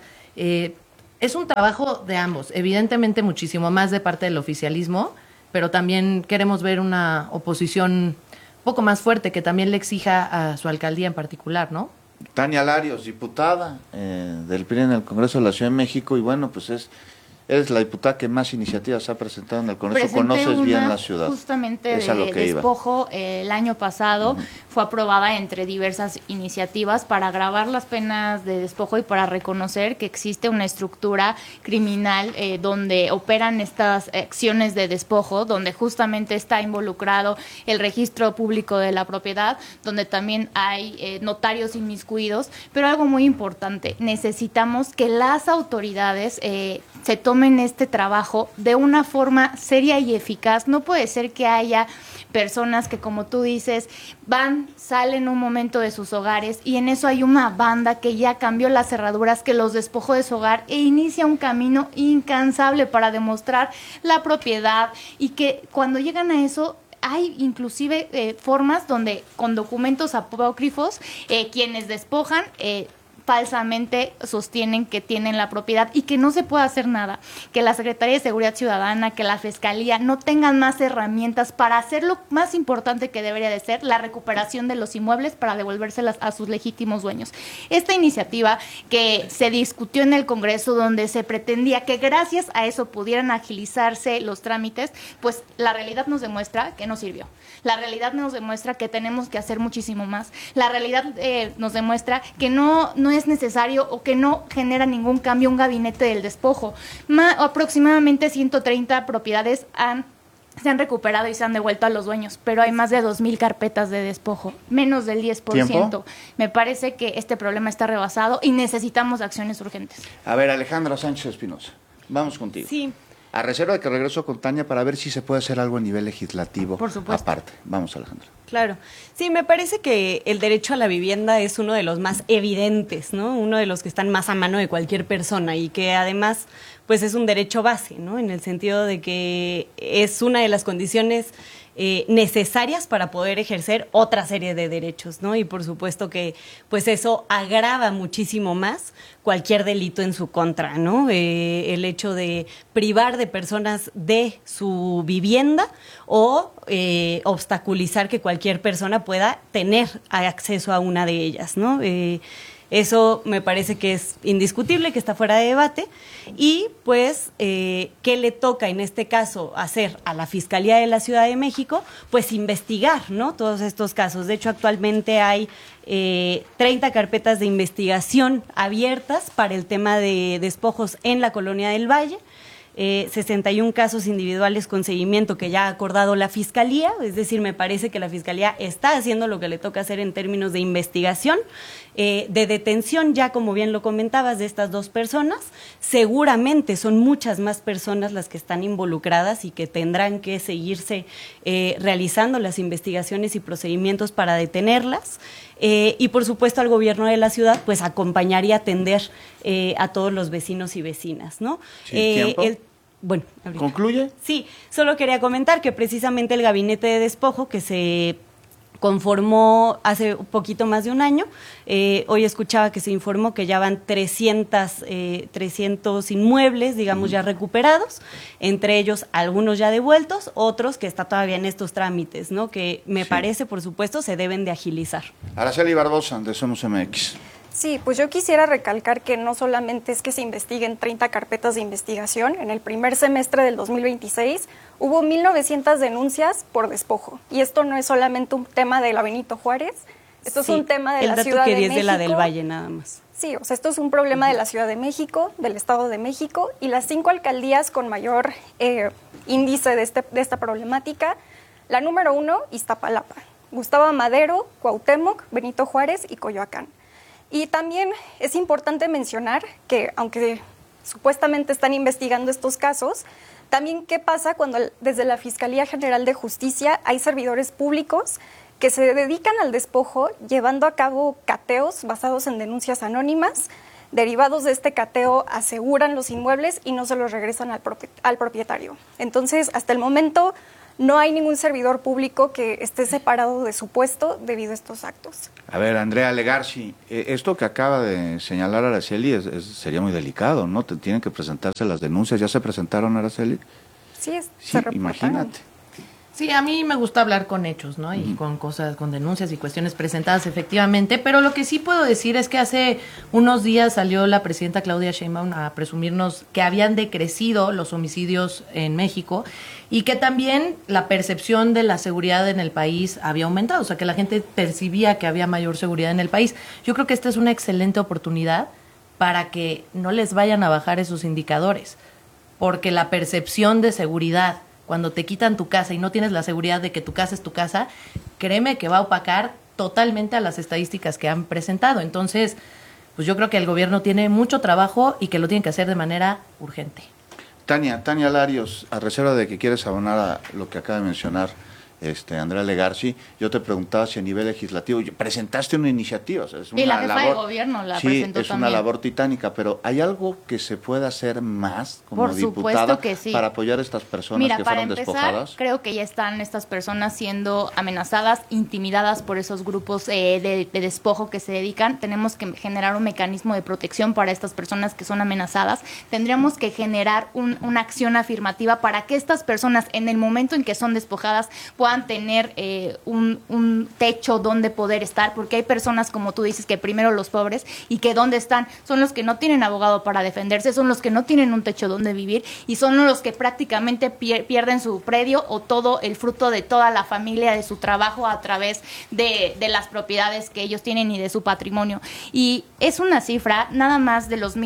Es un trabajo de ambos, evidentemente muchísimo más de parte del oficialismo, pero también queremos ver una oposición un poco más fuerte que también le exija a su alcaldía en particular, ¿no? Tania Larios, diputada del PRI en el Congreso de la Ciudad de México, y bueno, pues eres la diputada que más iniciativas ha presentado en el Congreso. Conoces bien la ciudad. Justamente de despojo el año pasado fue aprobada entre diversas iniciativas para agravar las penas de despojo y para reconocer que existe una estructura criminal donde operan estas acciones de despojo, donde justamente está involucrado el registro público de la propiedad, donde también hay notarios inmiscuidos, pero algo muy importante, necesitamos que las autoridades se tomen este trabajo de una forma seria y eficaz. No puede ser que haya personas que, como tú dices, salen un momento de sus hogares y en eso hay una banda que ya cambió las cerraduras, que los despojó de su hogar e inicia un camino incansable para demostrar la propiedad, y que cuando llegan a eso hay inclusive formas donde con documentos apócrifos quienes despojan falsamente sostienen que tienen la propiedad y que no se puede hacer nada, que la Secretaría de Seguridad Ciudadana, que la Fiscalía no tengan más herramientas para hacer lo más importante que debería de ser, la recuperación de los inmuebles para devolvérselas a sus legítimos dueños. Esta iniciativa que se discutió en el Congreso, donde se pretendía que gracias a eso pudieran agilizarse los trámites, pues la realidad nos demuestra que no sirvió. La realidad nos demuestra que tenemos que hacer muchísimo más. La realidad nos demuestra que no es necesario o que no genera ningún cambio un gabinete del despojo. Aproximadamente 130 propiedades se han recuperado y se han devuelto a los dueños, pero hay más de 2,000 carpetas de despojo, menos del 10%. ¿Tiempo? Me parece que este problema está rebasado y necesitamos acciones urgentes. A ver, Alejandra Sánchez Espinosa, vamos contigo. Sí. A reserva de que regreso con Tania para ver si se puede hacer algo a nivel legislativo. Por supuesto. Aparte. Vamos, Alejandra. Claro. Sí, me parece que el derecho a la vivienda es uno de los más evidentes, ¿no? Uno de los que están más a mano de cualquier persona y que además, pues es un derecho base, ¿no? En el sentido de que es una de las condiciones necesarias para poder ejercer otra serie de derechos, ¿no? Y por supuesto que pues eso agrava muchísimo más cualquier delito en su contra, ¿no? El hecho de privar de personas de su vivienda o obstaculizar que cualquier persona pueda tener acceso a una de ellas, ¿no? Eso me parece que es indiscutible, que está fuera de debate. Y pues, ¿qué le toca en este caso hacer a la Fiscalía de la Ciudad de México? Pues investigar, ¿no? Todos estos casos. De hecho, actualmente hay 30 carpetas de investigación abiertas para el tema de despojos en la Colonia del Valle. 61 casos individuales con seguimiento que ya ha acordado la Fiscalía, es decir, me parece que la Fiscalía está haciendo lo que le toca hacer en términos de investigación, de detención, ya como bien lo comentabas, de estas dos personas. Seguramente son muchas más personas las que están involucradas y que tendrán que seguirse realizando las investigaciones y procedimientos para detenerlas. Y por supuesto al gobierno de la ciudad pues acompañar y atender a todos los vecinos y vecinas, ¿no? Sí, bueno, ¿concluye? Sí, solo quería comentar que precisamente el gabinete de despojo que se conformó hace un poquito más de un año, hoy escuchaba que se informó que ya van 300 inmuebles, digamos, ya recuperados, entre ellos algunos ya devueltos, otros que está todavía en estos trámites, ¿no? Que me parece, por supuesto, se deben de agilizar. Araceli Barbosa, de Somos MX. Sí, pues yo quisiera recalcar que no solamente es que se investiguen 30 carpetas de investigación. En el primer semestre del 2026 hubo 1,900 denuncias por despojo. Y esto no es solamente un tema de la Benito Juárez, esto es un tema de la Ciudad de México. El dato que di es de la del Valle nada más. Sí, o sea, esto es un problema de la Ciudad de México, del Estado de México, y las 5 alcaldías con mayor índice de esta problemática. La número 1, Iztapalapa. Gustavo Madero, Cuauhtémoc, Benito Juárez y Coyoacán. Y también es importante mencionar que, aunque supuestamente están investigando estos casos, también qué pasa cuando desde la Fiscalía General de Justicia hay servidores públicos que se dedican al despojo llevando a cabo cateos basados en denuncias anónimas. Derivados de este cateo aseguran los inmuebles y no se los regresan al propietario. Entonces, hasta el momento no hay ningún servidor público que esté separado de su puesto debido a estos actos. A ver, Andrea Legarci, esto que acaba de señalar Araceli sería muy delicado, ¿no? Tienen que presentarse las denuncias. ¿Ya se presentaron, Araceli? Sí, se reportaron. Imagínate. Sí, a mí me gusta hablar con hechos, ¿no? Y con cosas, con denuncias y cuestiones presentadas efectivamente, pero lo que sí puedo decir es que hace unos días salió la presidenta Claudia Sheinbaum a presumirnos que habían decrecido los homicidios en México y que también la percepción de la seguridad en el país había aumentado, o sea, que la gente percibía que había mayor seguridad en el país. Yo creo que esta es una excelente oportunidad para que no les vayan a bajar esos indicadores, porque la percepción de seguridad, cuando te quitan tu casa y no tienes la seguridad de que tu casa es tu casa, créeme que va a opacar totalmente a las estadísticas que han presentado. Entonces, pues yo creo que el gobierno tiene mucho trabajo y que lo tiene que hacer de manera urgente. Tania Larios, a reserva de que quieres abonar a lo que acaba de mencionar Andrea Legarci, yo te preguntaba si a nivel legislativo presentaste una iniciativa. O sea, es una y la jefa labor, de gobierno la presentó es también. Una labor titánica, pero ¿hay algo que se pueda hacer más como diputada que sí. para apoyar a estas personas que fueron despojadas? Creo que ya están estas personas siendo amenazadas, intimidadas por esos grupos de despojo que se dedican. Tenemos que generar un mecanismo de protección para estas personas que son amenazadas. Tendríamos que generar una acción afirmativa para que estas personas, en el momento en que son despojadas, puedan tener un techo donde poder estar, porque hay personas, como tú dices, que primero los pobres, y que donde están son los que no tienen abogado para defenderse, son los que no tienen un techo donde vivir, y son los que prácticamente pierden su predio o todo el fruto de toda la familia, de su trabajo a través de las propiedades que ellos tienen y de su patrimonio. Y es una cifra, nada más de los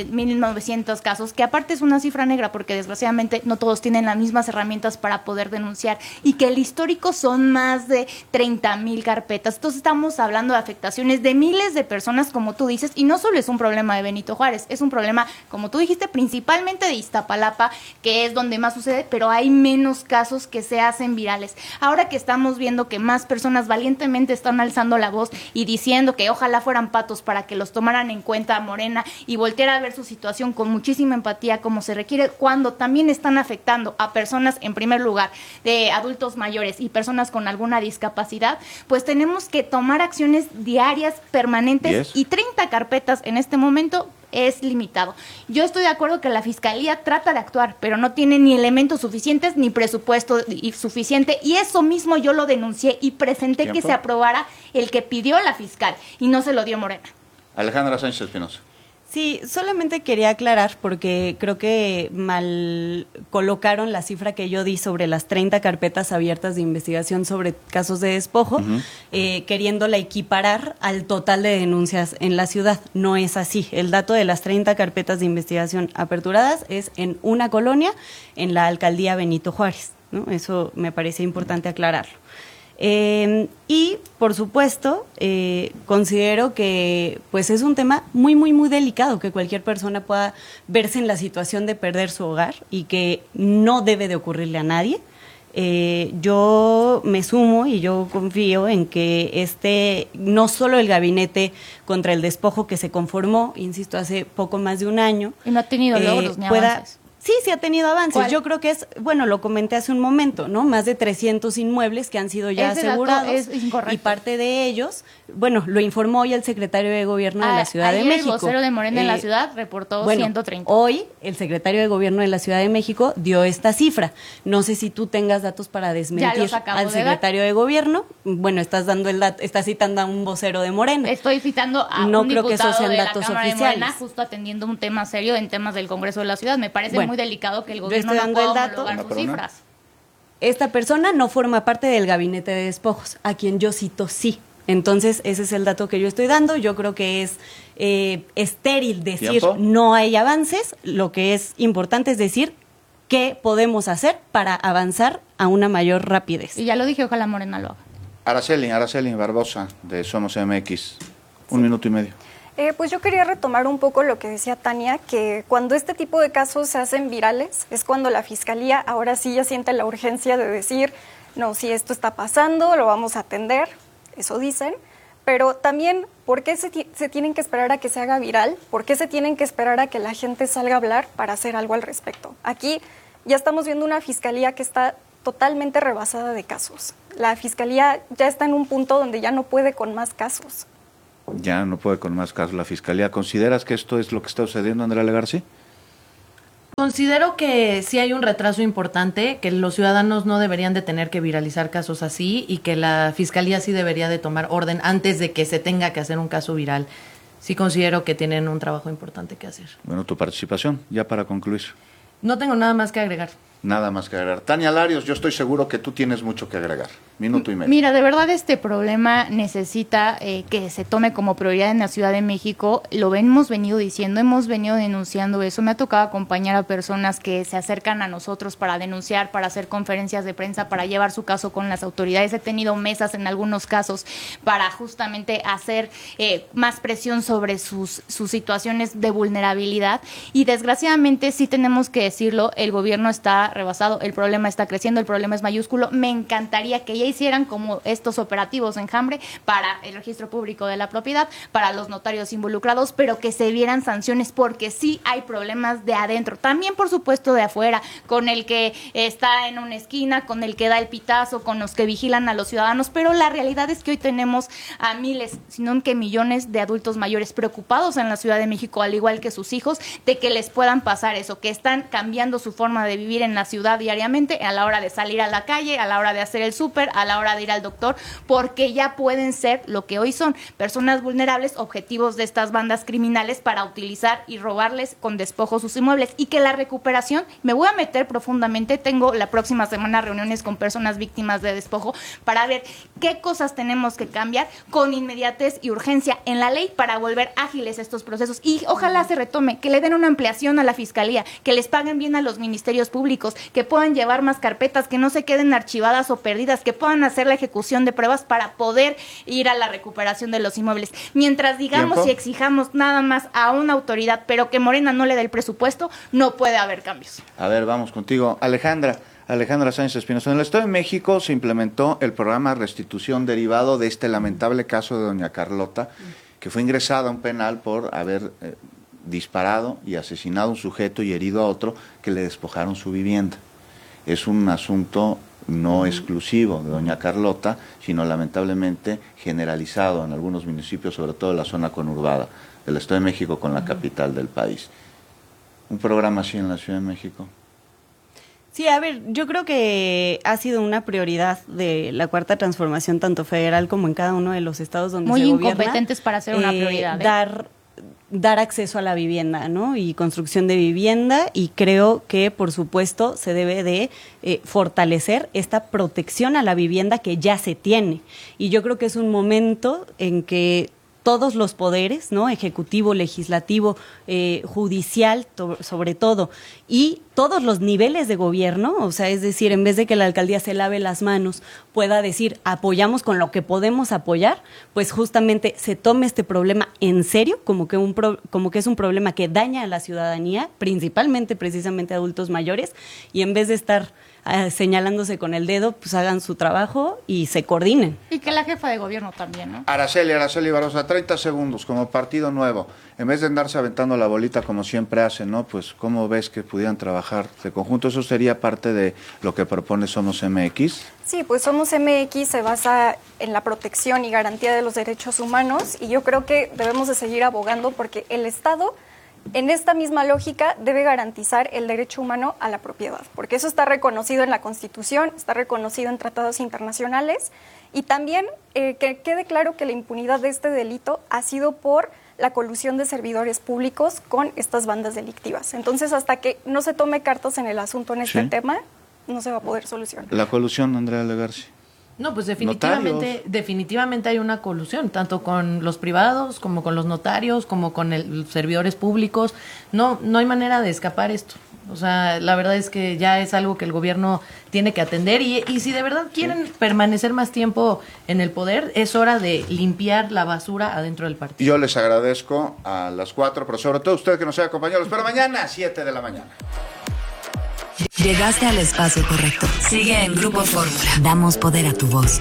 1,900 casos, que aparte es una cifra negra, porque desgraciadamente no todos tienen las mismas herramientas para poder denunciar, y que el histórico son más de 30,000 carpetas. Entonces estamos hablando de afectaciones de miles de personas, como tú dices, y no solo es un problema de Benito Juárez, es un problema, como tú dijiste, principalmente de Iztapalapa, que es donde más sucede, pero hay menos casos que se hacen virales. Ahora que estamos viendo que más personas valientemente están alzando la voz y diciendo que ojalá fueran patos para que los tomaran en cuenta a Morena y volteara a ver su situación con muchísima empatía como se requiere, cuando también están afectando a personas, en primer lugar, de adultos mayores y personas con alguna discapacidad, pues tenemos que tomar acciones diarias, permanentes, y 30 carpetas en este momento es limitado. Yo estoy de acuerdo que la Fiscalía trata de actuar, pero no tiene ni elementos suficientes ni presupuesto suficiente, y eso mismo yo lo denuncié y presenté que se aprobara el que pidió la fiscal y no se lo dio Morena. Alejandra Sánchez Espinosa. Sí, solamente quería aclarar porque creo que mal colocaron la cifra que yo di sobre las 30 carpetas abiertas de investigación sobre casos de despojo, queriéndola equiparar al total de denuncias en la ciudad. No es así. El dato de las 30 carpetas de investigación aperturadas es en una colonia, en la alcaldía Benito Juárez, ¿no? Eso me parece importante aclararlo. Y por supuesto considero que pues es un tema muy delicado, que cualquier persona pueda verse en la situación de perder su hogar y que no debe de ocurrirle a nadie. Yo me sumo y yo confío en que no solo el gabinete contra el despojo que se conformó, insisto, hace poco más de un año, y no ha tenido logros ni avances. Sí ha tenido avances. ¿Cuál? Yo creo que lo comenté hace un momento, ¿no? Más de 300 inmuebles que han sido ya asegurados. Es incorrecto. Y parte de ellos, lo informó hoy el secretario de Gobierno de la Ciudad de México. El vocero de Morena en la ciudad reportó 130. Hoy el secretario de Gobierno de la Ciudad de México dio esta cifra. No sé si tú tengas datos para desmentir al secretario de Gobierno. Estás dando el dato, estás citando a un vocero de Morena. Estoy citando a un diputado de la Cámara de Morena, justo atendiendo un tema serio en temas del Congreso de la Ciudad. Me parece muy delicado que el gobierno no pueda homologar sus cifras. Esta persona no forma parte del gabinete de despojos, a quien yo cito sí. Entonces, ese es el dato que yo estoy dando. Yo creo que es estéril decir no hay avances. Lo que es importante es decir qué podemos hacer para avanzar a una mayor rapidez. Y ya lo dije, ojalá Morena lo haga. Araceli Barbosa, de Somos MX. Un minuto y medio. Pues yo quería retomar un poco lo que decía Tania, que cuando este tipo de casos se hacen virales, es cuando la Fiscalía ahora sí ya siente la urgencia de decir, no, si esto está pasando, lo vamos a atender, eso dicen, pero también, ¿por qué se tienen que esperar a que se haga viral? ¿Por qué se tienen que esperar a que la gente salga a hablar para hacer algo al respecto? Aquí ya estamos viendo una Fiscalía que está totalmente rebasada de casos. La Fiscalía ya está en un punto donde ya no puede con más casos. Ya no puede con más casos la Fiscalía. ¿Consideras que esto es lo que está sucediendo, Andrea Legarci? Considero que sí hay un retraso importante, que los ciudadanos no deberían de tener que viralizar casos así y que la Fiscalía sí debería de tomar orden antes de que se tenga que hacer un caso viral. Sí considero que tienen un trabajo importante que hacer. Bueno, tu participación, ya para concluir. No tengo nada más que agregar. Nada más que agregar. Tania Larios, yo estoy seguro que tú tienes mucho que agregar. Minuto y medio. Mira, de verdad este problema necesita que se tome como prioridad en la Ciudad de México. Lo hemos venido diciendo, hemos venido denunciando eso. Me ha tocado acompañar a personas que se acercan a nosotros para denunciar, para hacer conferencias de prensa, para llevar su caso con las autoridades. He tenido mesas en algunos casos para justamente hacer más presión sobre sus situaciones de vulnerabilidad. Y desgraciadamente, sí tenemos que decirlo, el gobierno está rebasado, el problema está creciendo, el problema es mayúsculo. Me encantaría que ya hicieran como estos operativos Enjambre para el registro público de la propiedad, para los notarios involucrados, pero que se vieran sanciones, porque sí hay problemas de adentro, también por supuesto de afuera, con el que está en una esquina, con el que da el pitazo, con los que vigilan a los ciudadanos, pero la realidad es que hoy tenemos a miles, sino que millones de adultos mayores preocupados en la Ciudad de México, al igual que sus hijos, de que les puedan pasar eso, que están cambiando su forma de vivir en la ciudad diariamente, a la hora de salir a la calle, a la hora de hacer el súper, a la hora de ir al doctor, porque ya pueden ser lo que hoy son, personas vulnerables, objetivos de estas bandas criminales para utilizar y robarles con despojo sus inmuebles, y que la recuperación, me voy a meter profundamente, tengo la próxima semana reuniones con personas víctimas de despojo para ver qué cosas tenemos que cambiar con inmediatez y urgencia en la ley para volver ágiles estos procesos, y ojalá se retome, que le den una ampliación a la Fiscalía, que les paguen bien a los ministerios públicos, que puedan llevar más carpetas, que no se queden archivadas o perdidas, que puedan hacer la ejecución de pruebas para poder ir a la recuperación de los inmuebles. Mientras digamos y exijamos nada más a una autoridad, pero que Morena no le dé el presupuesto, no puede haber cambios. A ver, vamos contigo. Alejandra Sánchez Espinosa. En el Estado de México se implementó el programa Restitución derivado de este lamentable caso de doña Carlota, que fue ingresada a un penal por haber disparado y asesinado a un sujeto y herido a otro, que le despojaron su vivienda. Es un asunto no exclusivo de doña Carlota, sino lamentablemente generalizado en algunos municipios, sobre todo en la zona conurbada del Estado de México con la capital del país. ¿Un programa así en la Ciudad de México? Sí, a ver, yo creo que ha sido una prioridad de la Cuarta Transformación, tanto federal como en cada uno de los estados donde se gobierna. Muy incompetentes para hacer una prioridad. Dar acceso a la vivienda, ¿no? Y construcción de vivienda, y creo que, por supuesto, se debe de fortalecer esta protección a la vivienda que ya se tiene. Y yo creo que es un momento en que todos los poderes, ¿no? Ejecutivo, legislativo, judicial, sobre todo, y todos los niveles de gobierno, o sea, es decir, en vez de que la alcaldía se lave las manos, pueda decir, apoyamos con lo que podemos apoyar, pues justamente se tome este problema en serio, como que es un problema que daña a la ciudadanía, principalmente, precisamente adultos mayores, y en vez de estar señalándose con el dedo, pues hagan su trabajo y se coordinen. Y que la jefa de gobierno también, ¿no? Araceli Barbosa, 30 segundos, como partido nuevo, en vez de andarse aventando la bolita como siempre hacen, ¿no? Pues, ¿cómo ves que pudieran trabajar de conjunto? ¿Eso sería parte de lo que propone Somos MX? Sí, pues Somos MX se basa en la protección y garantía de los derechos humanos, y yo creo que debemos de seguir abogando porque el Estado, en esta misma lógica, debe garantizar el derecho humano a la propiedad, porque eso está reconocido en la Constitución, está reconocido en tratados internacionales, y también que quede claro que la impunidad de este delito ha sido por la colusión de servidores públicos con estas bandas delictivas. Entonces, hasta que no se tome cartas en el asunto en este tema, no se va a poder solucionar. La colusión, Andrea Legarci. No, pues definitivamente hay una colusión, tanto con los privados, como con los notarios, como con los servidores públicos. No hay manera de escapar esto. O sea, la verdad es que ya es algo que el gobierno tiene que atender y si de verdad quieren permanecer más tiempo en el poder, es hora de limpiar la basura adentro del partido. Yo les agradezco a las 4, pero sobre todo a usted que nos haya acompañado. Los espero mañana a 7 de la mañana. Llegaste al espacio correcto. Sigue en Grupo Fórmula. Damos poder a tu voz.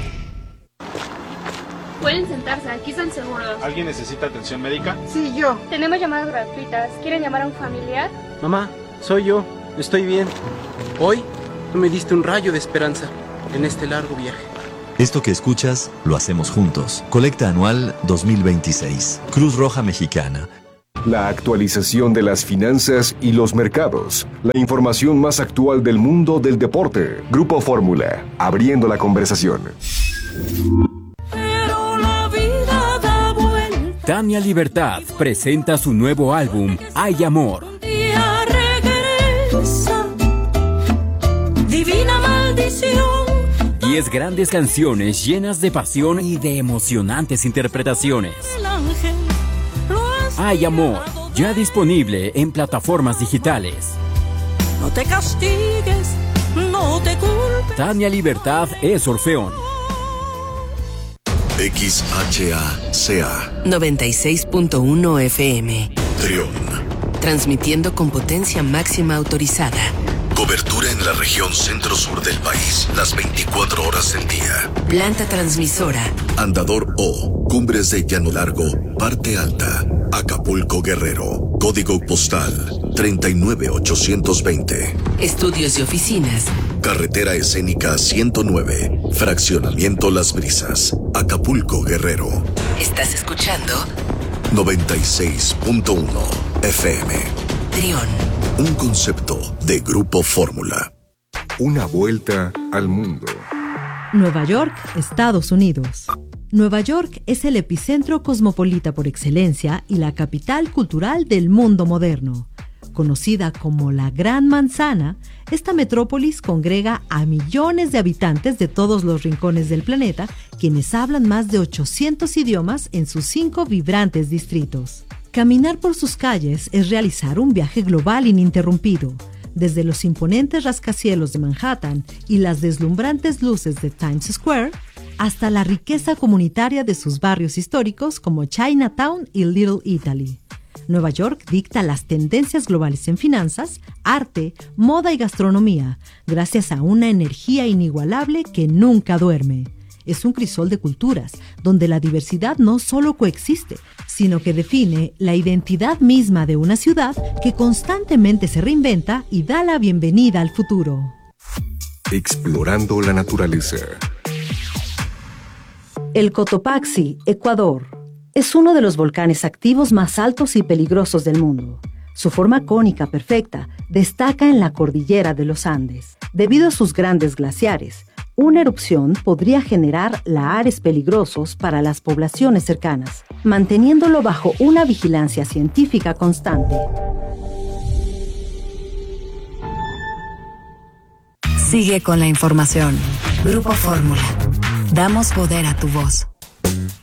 Pueden sentarse, aquí están seguros. ¿Alguien necesita atención médica? Sí, yo. Tenemos llamadas gratuitas. ¿Quieren llamar a un familiar? Mamá, soy yo. Estoy bien. Hoy tú me diste un rayo de esperanza en este largo viaje. Esto que escuchas, lo hacemos juntos. Colecta anual 2026. Cruz Roja Mexicana. La actualización de las finanzas y los mercados. La información más actual del mundo del deporte. Grupo Fórmula. Abriendo la conversación. Tania Libertad presenta su nuevo álbum, Hay Amor. Divina maldición. 10 grandes canciones llenas de pasión y de emocionantes interpretaciones. Hay Amor, ya disponible en plataformas digitales. No te castigues, no te culpes. Tania Libertad es Orfeón. XHACA 96.1 FM. Trión. Transmitiendo con potencia máxima autorizada. Cobertura en la región centro-sur del país, las 24 horas del día. Planta transmisora. Andador O, Cumbres de Llano Largo, Parte Alta, Acapulco, Guerrero. Código postal 39820. Estudios y oficinas. Carretera Escénica 109, Fraccionamiento Las Brisas, Acapulco, Guerrero. ¿Estás escuchando? 96.1 FM. Trión. Un concepto de Grupo Fórmula. Una vuelta al mundo. Nueva York, Estados Unidos. Nueva York es el epicentro cosmopolita por excelencia y la capital cultural del mundo moderno. Conocida como la Gran Manzana, esta metrópolis congrega a millones de habitantes de todos los rincones del planeta, quienes hablan más de 800 idiomas en sus 5 vibrantes distritos. Caminar por sus calles es realizar un viaje global ininterrumpido, desde los imponentes rascacielos de Manhattan y las deslumbrantes luces de Times Square, hasta la riqueza comunitaria de sus barrios históricos como Chinatown y Little Italy. Nueva York dicta las tendencias globales en finanzas, arte, moda y gastronomía, gracias a una energía inigualable que nunca duerme. Es un crisol de culturas, donde la diversidad no solo coexiste, sino que define la identidad misma de una ciudad que constantemente se reinventa y da la bienvenida al futuro. Explorando la naturaleza. El Cotopaxi, Ecuador, es uno de los volcanes activos más altos y peligrosos del mundo. Su forma cónica perfecta destaca en la cordillera de los Andes. Debido a sus grandes glaciares, una erupción podría generar lahares peligrosos para las poblaciones cercanas, manteniéndolo bajo una vigilancia científica constante. Sigue con la información. Grupo Fórmula. Damos poder a tu voz.